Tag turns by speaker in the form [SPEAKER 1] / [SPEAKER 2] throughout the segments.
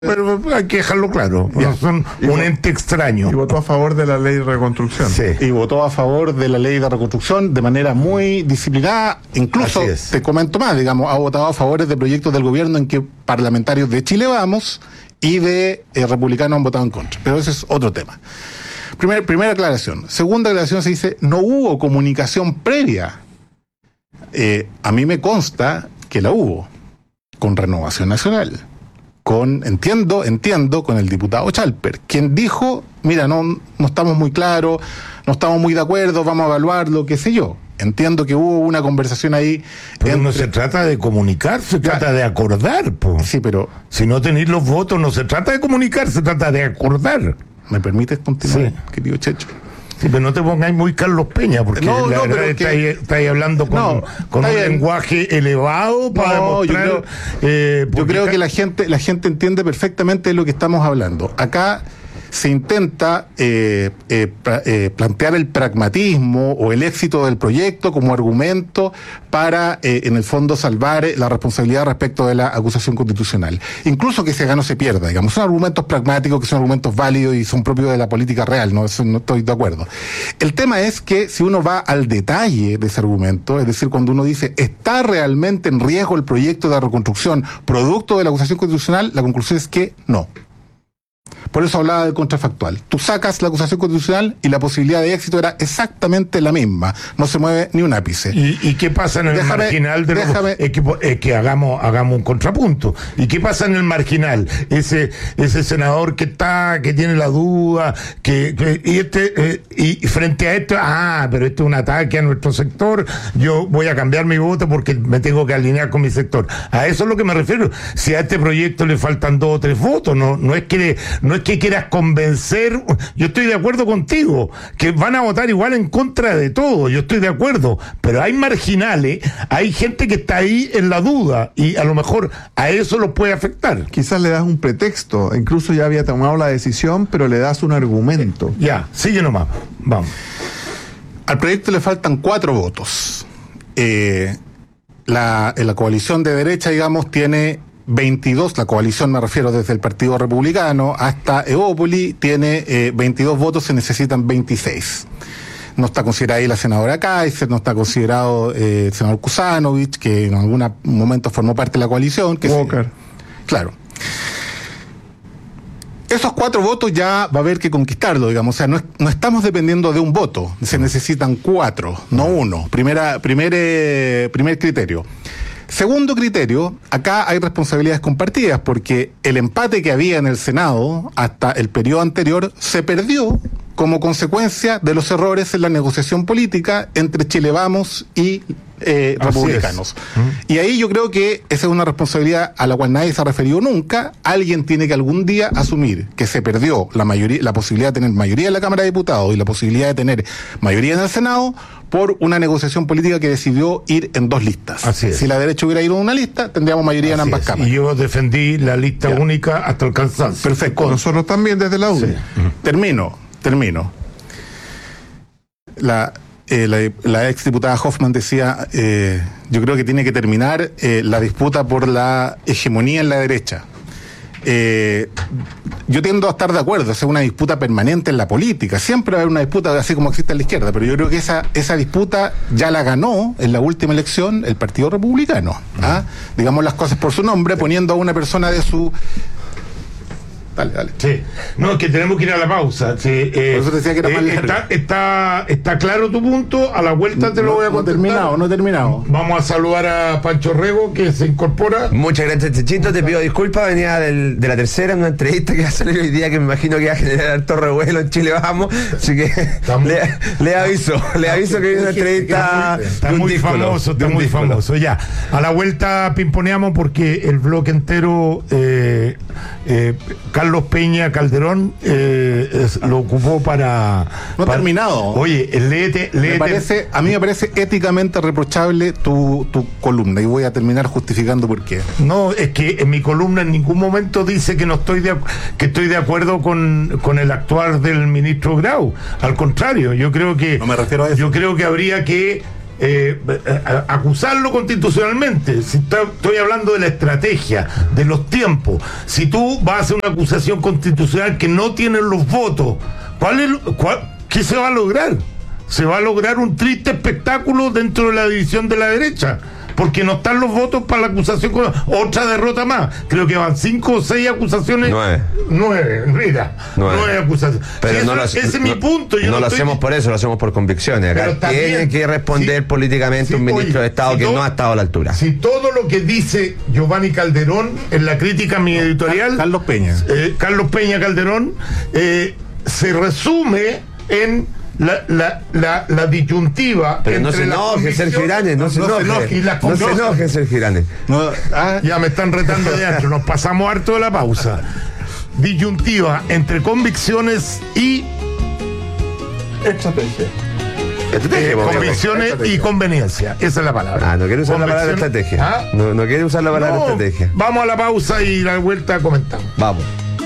[SPEAKER 1] Pero hay que dejarlo claro, no son un ente extraño.
[SPEAKER 2] Y votó a favor de la ley de reconstrucción.
[SPEAKER 3] Sí. Y votó a favor de la ley de reconstrucción de manera muy disciplinada. Incluso, te comento más, digamos, ha votado a favor de proyectos del gobierno en que parlamentarios de Chile Vamos y de republicanos han votado en contra. Pero ese es otro tema. Primera aclaración. Segunda aclaración, se dice, no hubo comunicación previa. A mí me consta que la hubo con Renovación Nacional. Entiendo, con el diputado Chalper, quien dijo, mira, no estamos muy claros, no estamos muy de acuerdo, vamos a evaluarlo, qué sé yo. Entiendo que hubo una conversación ahí.
[SPEAKER 1] Pero no se trata de comunicar, se trata de acordar, po.
[SPEAKER 3] Sí, pero
[SPEAKER 1] si no tenéis los votos, no se trata de comunicar, se trata de acordar.
[SPEAKER 3] ¿Me permites continuar, querido Checho?
[SPEAKER 1] Sí, pero no te pongáis muy Carlos Peña, porque la verdad estáis hablando con un lenguaje elevado para demostrar.
[SPEAKER 3] Yo creo que la gente entiende perfectamente lo que estamos hablando. Acá se intenta plantear el pragmatismo o el éxito del proyecto como argumento para, en el fondo, salvar la responsabilidad respecto de la acusación constitucional. Incluso que se gane o se pierda, digamos. Son argumentos pragmáticos, que son argumentos válidos y son propios de la política real, no estoy de acuerdo. El tema es que si uno va al detalle de ese argumento, es decir, cuando uno dice, ¿está realmente en riesgo el proyecto de reconstrucción producto de la acusación constitucional? La conclusión es que no. Por eso hablaba del contrafactual. Tú sacas la acusación constitucional y la posibilidad de éxito era exactamente la misma. No se mueve ni un ápice.
[SPEAKER 1] ¿Y qué pasa en el marginal? Que hagamos un contrapunto. ¿Y qué pasa en el marginal? Ese senador que tiene la duda, y frente a esto, pero esto es un ataque a nuestro sector, yo voy a cambiar mi voto porque me tengo que alinear con mi sector. A eso es lo que me refiero. Si a este proyecto le faltan 2 o 3 votos, no es que quieras convencer. Yo estoy de acuerdo contigo, que van a votar igual en contra de todo, yo estoy de acuerdo, pero hay marginales, hay gente que está ahí en la duda, y a lo mejor a eso lo puede afectar.
[SPEAKER 2] Quizás le das un pretexto, incluso ya había tomado la decisión, pero le das un argumento.
[SPEAKER 1] Sigue nomás, vamos.
[SPEAKER 3] Al proyecto le faltan 4 votos. La coalición de derecha, digamos, tiene 22, la coalición me refiero desde el Partido Republicano hasta Evópoli, tiene 22 votos, se necesitan 26. No está considerada ahí la senadora Kaiser, no está considerado el senador Kusanovich, que en algún momento formó parte de la coalición.
[SPEAKER 2] Walker.
[SPEAKER 3] Claro. Esos 4 votos ya va a haber que conquistarlo, digamos. O sea, no estamos dependiendo de un voto, se necesitan 4, no 1. Primer criterio. Segundo criterio, acá hay responsabilidades compartidas, porque el empate que había en el Senado hasta el periodo anterior se perdió como consecuencia de los errores en la negociación política entre Chile Vamos y republicanos. Y ahí yo creo que esa es una responsabilidad a la cual nadie se ha referido nunca. Alguien tiene que algún día asumir que se perdió la posibilidad de tener mayoría en la Cámara de Diputados y la posibilidad de tener mayoría en el Senado por una negociación política que decidió ir en 2 listas.
[SPEAKER 1] Así es.
[SPEAKER 3] Si la derecha hubiera ido en una lista, tendríamos mayoría en ambas cámaras.
[SPEAKER 1] Y yo defendí la lista única hasta el cansancio.
[SPEAKER 3] Perfecto.
[SPEAKER 2] Nosotros también desde la UDI.
[SPEAKER 3] Termino. La ex diputada Hoffman decía, yo creo que tiene que terminar la disputa por la hegemonía en la derecha. Yo tiendo a estar de acuerdo, es una disputa permanente en la política, siempre va a haber una disputa así como existe en la izquierda, pero yo creo que esa disputa ya la ganó en la última elección el Partido Republicano. Digamos las cosas por su nombre, poniendo a una persona de su... Dale.
[SPEAKER 1] Sí. No, es que tenemos que ir a la pausa. Sí,
[SPEAKER 3] por eso te decía que era más largo.
[SPEAKER 1] Está claro tu punto. A la vuelta te lo voy a contestar.
[SPEAKER 3] No he terminado.
[SPEAKER 1] Vamos a saludar a Pancho Rego, que se incorpora.
[SPEAKER 4] Muchas gracias, Chechito. Te pido disculpas. Venía de la tercera, una entrevista que va a salir hoy día, que me imagino que va a generar harto revuelo en Chile Vamos. Así que le aviso que viene una entrevista.
[SPEAKER 1] Está muy famoso. Ya. A la vuelta pimponeamos porque el bloque entero, Carlos Peña Calderón lo ocupó para...
[SPEAKER 3] No ha terminado.
[SPEAKER 1] Oye, léete.
[SPEAKER 3] A mí me parece éticamente reprochable tu columna, y voy a terminar justificando por qué.
[SPEAKER 1] No, es que en mi columna en ningún momento dice que estoy de acuerdo con el actuar del ministro Grau. Al contrario, yo creo que...
[SPEAKER 3] No me refiero a eso.
[SPEAKER 1] Yo creo que habría que acusarlo constitucionalmente. Si estoy hablando de la estrategia, de los tiempos. Si tú vas a hacer una acusación constitucional que no tiene los votos, ¿qué se va a lograr? Se va a lograr un triste espectáculo dentro de la división de la derecha, porque no están los votos para la acusación. Otra derrota más. Creo que van 5 o 6 acusaciones. 9, mira. 9 acusaciones.
[SPEAKER 4] Pero
[SPEAKER 1] ese es mi punto.
[SPEAKER 4] Yo no lo hacemos por eso, lo hacemos por convicciones. Acá tiene que responder políticamente un ministro de Estado que no ha estado a la altura.
[SPEAKER 1] Si todo lo que dice Giovanni Calderón en la crítica a mi editorial,
[SPEAKER 3] Carlos Peña
[SPEAKER 1] Calderón, se resume en la disyuntiva.
[SPEAKER 4] Pero no se enoje, Sergio Iranes, no se enoje, Sergio Iranes.
[SPEAKER 1] Ya me están retando de ancho, nos pasamos harto de la pausa. Disyuntiva entre convicciones y estrategia. Convicciones y conveniencia, esa es la palabra.
[SPEAKER 4] No quiere usar la palabra estrategia. No quiere usar la palabra estrategia.
[SPEAKER 1] Vamos a la pausa y la vuelta comentamos.
[SPEAKER 4] Vamos.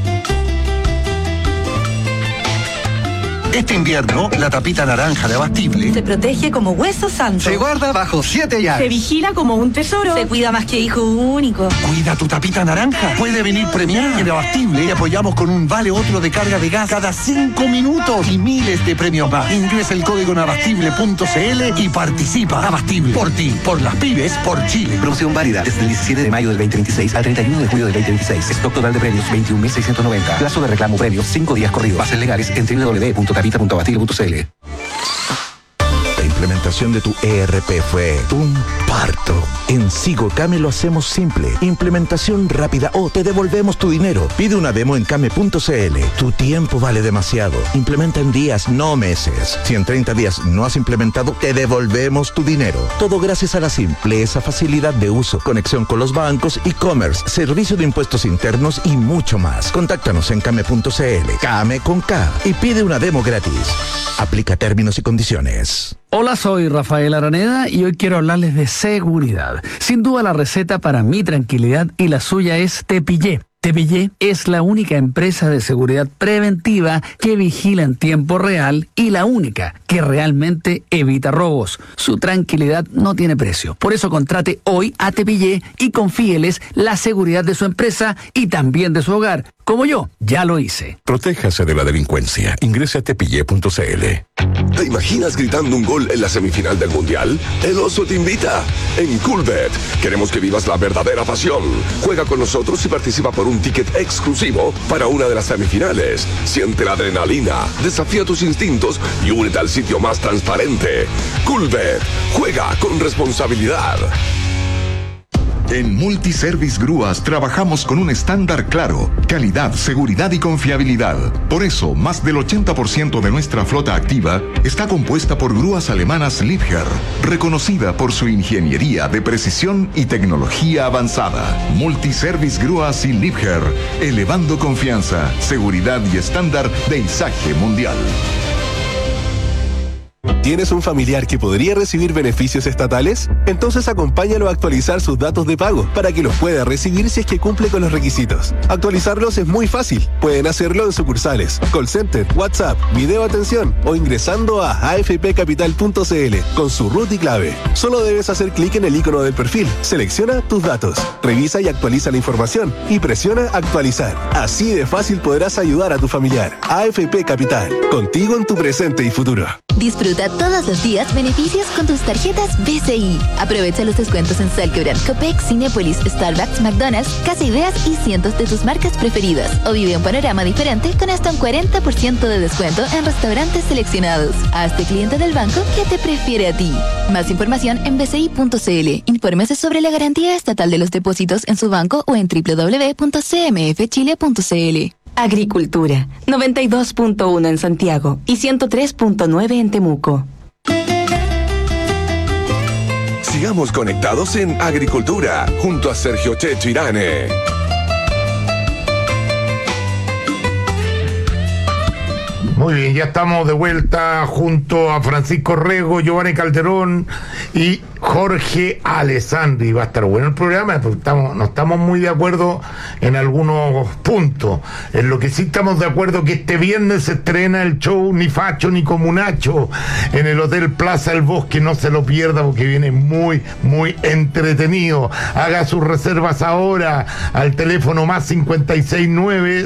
[SPEAKER 5] Este invierno, la tapita naranja de Abastible
[SPEAKER 6] se protege como hueso santo.
[SPEAKER 5] se guarda bajo 7 llaves.
[SPEAKER 6] Se vigila como un tesoro. Se cuida más que hijo único.
[SPEAKER 5] Cuida tu tapita naranja. Puede venir premiada. En Abastible le apoyamos con un vale otro de carga de gas cada 5 minutos y miles de premios más. Ingresa el código en abastible.cl y participa. Abastible. Por ti, por las pymes, por Chile.
[SPEAKER 7] Promoción válida desde el 17 de mayo del 2026 al 31 de julio del 2026. Stock total de premios 21.690. Plazo de reclamo premios 5 días corridos. Bases legales en www.tapita.abastible.cl.
[SPEAKER 8] La implementación de tu ERP fue un parto. En Sigocame lo hacemos simple. Implementación rápida o te devolvemos tu dinero. Pide una demo en came.cl. Tu tiempo vale demasiado. Implementa en días, no meses. Si en 30 días no has implementado, te devolvemos tu dinero. Todo gracias a la simpleza, facilidad de uso, conexión con los bancos, e-commerce, servicio de impuestos internos y mucho más. Contáctanos en came.cl. Came con K y pide una demo gratis. Aplica términos y condiciones.
[SPEAKER 9] Hola, soy Rafael Araneda y hoy quiero hablarles de seguridad. Sin duda la receta para mi tranquilidad y la suya es Tepillé. Tepillé es la única empresa de seguridad preventiva que vigila en tiempo real y la única que realmente evita robos. Su tranquilidad no tiene precio. Por eso contrate hoy a Tepillé y confíeles la seguridad de su empresa y también de su hogar. Como yo, ya lo hice.
[SPEAKER 10] Protéjase de la delincuencia. Ingrese a tepillé.cl.
[SPEAKER 11] ¿Te imaginas gritando un gol en la semifinal del Mundial? El Oso te invita. En Coolbet queremos que vivas la verdadera pasión. Juega con nosotros y participa por un ticket exclusivo para una de las semifinales. Siente la adrenalina, desafía tus instintos y únete al sitio más transparente. Coolbet. Juega con responsabilidad.
[SPEAKER 12] En Multiservice Grúas trabajamos con un estándar claro: calidad, seguridad y confiabilidad. Por eso, más del 80% de nuestra flota activa está compuesta por grúas alemanas Liebherr, reconocida por su ingeniería de precisión y tecnología avanzada. Multiservice Grúas y Liebherr, elevando confianza, seguridad y estándar de izaje mundial.
[SPEAKER 13] ¿Tienes un familiar que podría recibir beneficios estatales? Entonces acompáñalo a actualizar sus datos de pago para que los pueda recibir si es que cumple con los requisitos. Actualizarlos es muy fácil. Pueden hacerlo en sucursales, call center, WhatsApp, video atención o ingresando a afpcapital.cl con su root y clave. Solo debes hacer clic en el icono del perfil, selecciona tus datos, revisa y actualiza la información y presiona actualizar. Así de fácil podrás ayudar a tu familiar. AFP Capital, contigo en tu presente y futuro.
[SPEAKER 14] Disfruta todos los días beneficios con tus tarjetas BCI. Aprovecha los descuentos en Salquebran, Copec, Cinépolis, Starbucks, McDonald's, Casa Ideas y cientos de tus marcas preferidas. O vive un panorama diferente con hasta un 40% de descuento en restaurantes seleccionados. Hazte cliente del banco que te prefiere a ti. Más información en bci.cl. Infórmese sobre la garantía estatal de los depósitos en su banco o en www.cmfchile.cl. Agricultura, 92.1 en Santiago y 103.9 en Temuco.
[SPEAKER 11] Sigamos conectados en Agricultura, junto a Sergio Checho
[SPEAKER 1] Muy bien, ya estamos de vuelta junto a Francisco Rego, Giovanni Calderón y Jorge Alessandri. Va a estar bueno el programa, porque no estamos muy de acuerdo en algunos puntos. En lo que sí estamos de acuerdo que este viernes se estrena el show Ni Facho ni Comunacho en el Hotel Plaza El Bosque. No se lo pierda porque viene muy, muy entretenido. Haga sus reservas ahora al teléfono +569